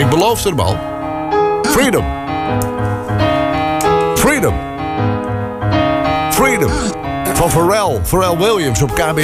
Ik beloofde hem al. Freedom. Freedom. Freedom. Van Pharrell Williams op KB